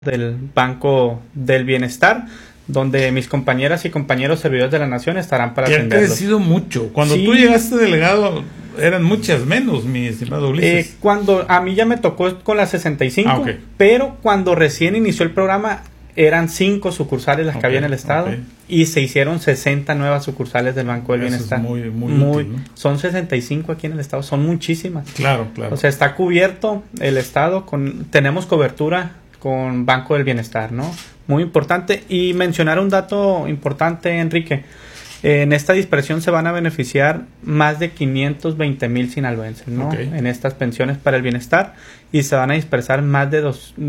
del Banco del Bienestar, donde mis compañeras y compañeros servidores de la Nación estarán para atenderlos. Ha crecido mucho. Cuando tú llegaste delegado, eran muchas menos, mi estimado Ulises. Cuando a mí ya me tocó con las 65, okay. Pero cuando recién inició el programa, eran 5 sucursales las que había en el estado, y se hicieron 60 nuevas sucursales del Banco del Bienestar. Es muy útil, ¿no? Son 65 aquí en el estado, son muchísimas. Claro. O sea, está cubierto el estado, tenemos cobertura con Banco del Bienestar, ¿no? Muy importante. Y mencionar un dato importante, Enrique. En esta dispersión se van a beneficiar más de 520,000 sinaloenses, ¿no? En estas pensiones para el bienestar, y se van a dispersar más de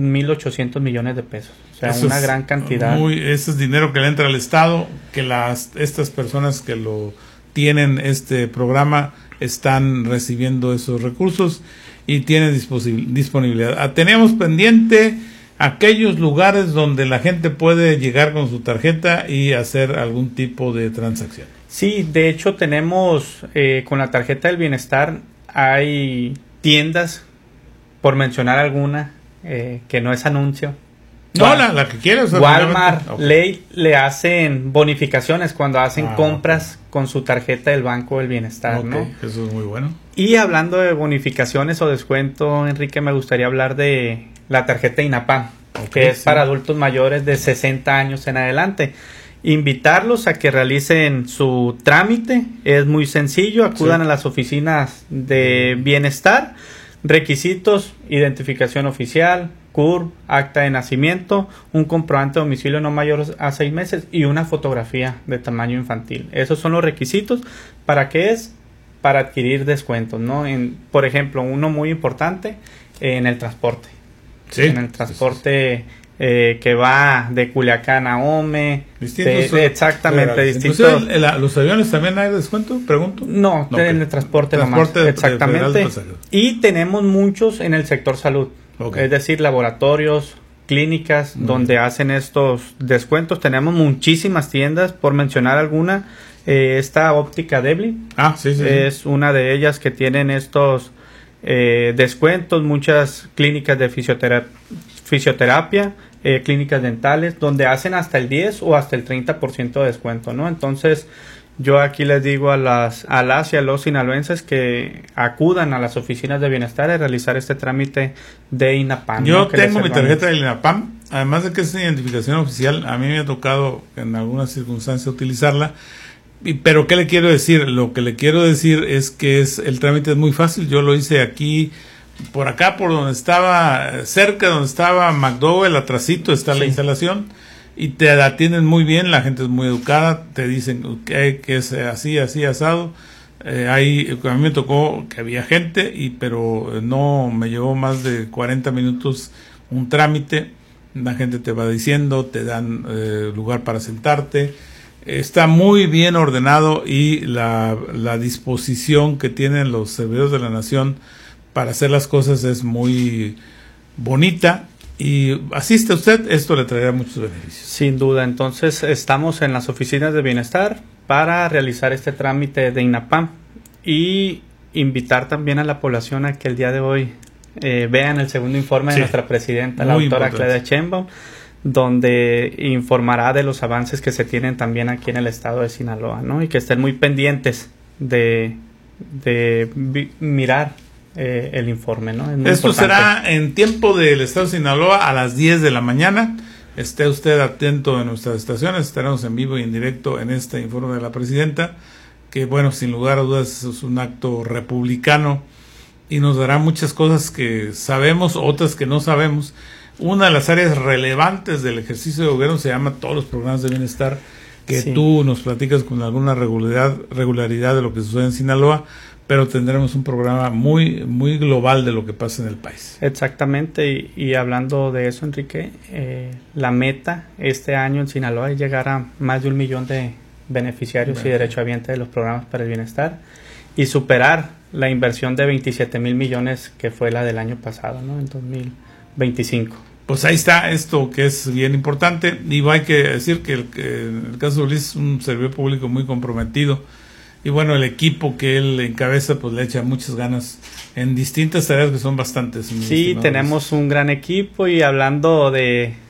2,800 millones de pesos. O sea, eso una gran cantidad. Ese es dinero que le entra al Estado, que estas personas que lo tienen, este programa, están recibiendo esos recursos y tienen disponibilidad. Teníamos pendiente aquellos lugares donde la gente puede llegar con su tarjeta y hacer algún tipo de transacción. Sí, de hecho tenemos con la tarjeta del bienestar, hay tiendas, por mencionar alguna, que no es anuncio. No, la que quieras. Walmart, le hacen bonificaciones cuando hacen compras con su tarjeta del Banco del Bienestar, ¿no? Eso es muy bueno. Y hablando de bonificaciones o descuento, Enrique, me gustaría hablar de la tarjeta INAPAM, que es para adultos mayores de 60 años en adelante. Invitarlos a que realicen su trámite, es muy sencillo, acudan a las oficinas de bienestar. Requisitos: identificación oficial, CURP, acta de nacimiento, un comprobante de domicilio no mayor a 6 meses y una fotografía de tamaño infantil. Esos son los requisitos. ¿Para qué es? Para adquirir descuentos, ¿no? Por ejemplo, uno muy importante, en el transporte. Sí, en el transporte que va de Culiacán a Ome. Exactamente, distintos. ¿Los aviones también hay descuento? Pregunto. No, en el transporte nomás. Exactamente. Y tenemos muchos en el sector salud. Es decir, laboratorios, clínicas, donde hacen estos descuentos. Tenemos muchísimas tiendas, por mencionar alguna. Esta óptica Debli es una de ellas que tienen estos descuentos. Muchas clínicas de fisioterapia, clínicas dentales, donde hacen hasta el 10 o hasta el 30% de descuento, ¿no? Entonces, yo aquí les digo a las y a los sinaloenses que acudan a las oficinas de bienestar a realizar este trámite de INAPAM. Yo tengo mi tarjeta de INAPAM, además de que es una identificación oficial. A mí me ha tocado en algunas circunstancias utilizarla. Pero ¿qué le quiero decir? Lo que le quiero decir es que el trámite es muy fácil. Yo lo hice aquí, por acá, por donde estaba, cerca de donde estaba McDowell, atrasito está la instalación, y te atienden muy bien, la gente es muy educada, te dicen que es así, asado. A mí me tocó que había gente, pero no me llevó más de 40 minutos un trámite. La gente te va diciendo, te dan lugar para sentarte. Está muy bien ordenado, y la disposición que tienen los servidores de la Nación para hacer las cosas es muy bonita. Y asiste usted, esto le traerá muchos beneficios. Sin duda. Entonces estamos en las oficinas de bienestar para realizar este trámite de INAPAM, y invitar también a la población a que el día de hoy vean el segundo informe de nuestra presidenta, la doctora Claudia Sheinbaum, donde informará de los avances que se tienen también aquí en el estado de Sinaloa, ¿no? Y que estén muy pendientes de mirar el informe, ¿no? Esto importante. Será en tiempo del estado de Sinaloa a las 10 de la mañana. Esté usted atento en nuestras estaciones. Estaremos en vivo y en directo en este informe de la presidenta, que, bueno, sin lugar a dudas es un acto republicano y nos dará muchas cosas que sabemos, otras que no sabemos. Una de las áreas relevantes del ejercicio de gobierno se llama todos los programas de bienestar, que tú nos platicas con alguna regularidad de lo que sucede en Sinaloa, pero tendremos un programa muy, muy global de lo que pasa en el país. Exactamente, y hablando de eso, Enrique, la meta este año en Sinaloa es llegar a más de 1 millón de beneficiarios y derechohabientes de los programas para el bienestar, y superar la inversión de 27,000 millones que fue la del año pasado, ¿no? En 2025. Pues ahí está esto, que es bien importante. Y hay que decir que en el caso de Ulises es un servidor público muy comprometido, Y bueno, el equipo que él encabeza pues le echa muchas ganas en distintas tareas que son bastantes. Sí, tenemos un gran equipo y hablando de